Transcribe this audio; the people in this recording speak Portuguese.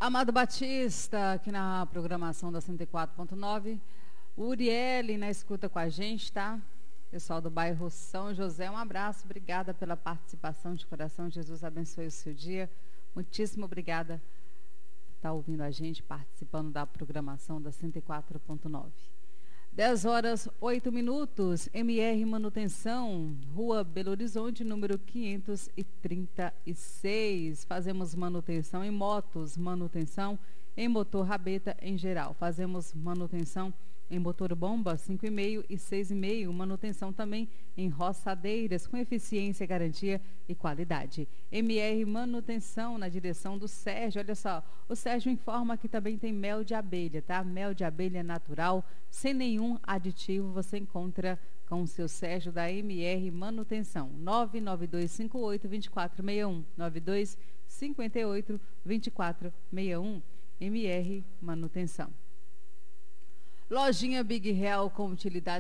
Amado Batista, aqui na programação da 104.9. Uriele na escuta com a gente, tá? Pessoal do bairro São José, um abraço. Obrigada pela participação de coração. Jesus abençoe o seu dia. Muitíssimo obrigada por estar ouvindo a gente, participando da programação da 104.9. 10 horas, 8 minutos, MR Manutenção, Rua Belo Horizonte, número 536. Fazemos manutenção em motos, manutenção em motor rabeta em geral. Fazemos manutenção em motor bomba 5,5 e 6,5, manutenção também em roçadeiras, com eficiência, garantia e qualidade. MR Manutenção, na direção do Sérgio. Olha só, o Sérgio informa que também tem mel de abelha, tá? Mel de abelha natural, sem nenhum aditivo, você encontra com o seu Sérgio da MR Manutenção. 99258-2461, 9258-2461, MR Manutenção. Lojinha Big Real com utilidade